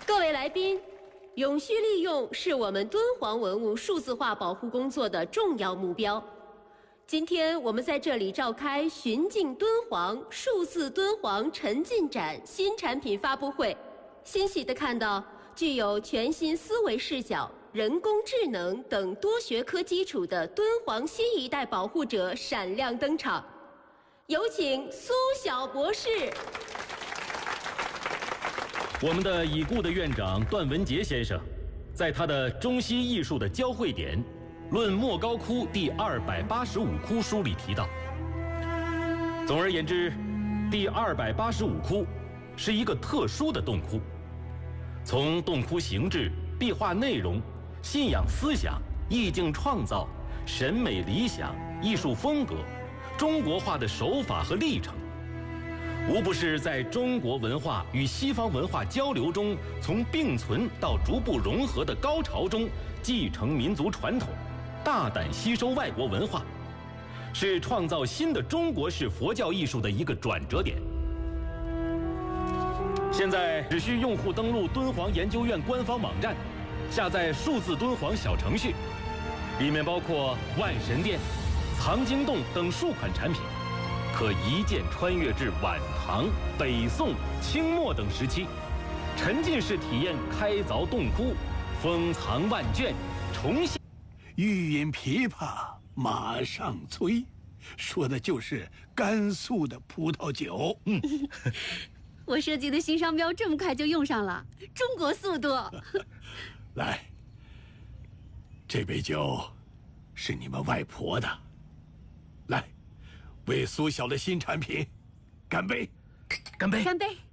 各位来宾，永续利用是我们敦煌文物数字化保护工作的重要目标。今天我们在这里召开寻境敦煌数字敦煌沉浸展新产品发布会，欣喜地看到具有全新思维视角、人工智能等多学科基础的敦煌新一代保护者闪亮登场。有请苏晓博士。 我们的已故的院长段文杰先生，在他的《中西艺术的交汇点：论莫高窟第285窟》书里提到，总而言之，第285窟是一个特殊的洞窟，从洞窟形制、壁画内容、信仰思想、意境创造、审美理想、艺术风格、中国化的手法和历程，无不是在中国文化与西方文化交流中，从并存到逐步融合的高潮中，继承民族传统，大胆吸收外国文化，是创造新的中国式佛教艺术的一个转折点。现在只需用户登录敦煌研究院官方网站，下载数字敦煌小程序，里面包括万神殿、藏经洞等数款产品，可一键穿越至晚唐、北宋、清末等时期，沉浸式体验开凿洞窟、封藏万卷、重现。 欲饮琵琶马上催，说的就是甘肃的葡萄酒。 我设计的新商标这么快就用上了，中国速度。 来，这杯酒是你们外婆的，来，为苏晓的新产品干杯！ 干杯！ 干杯！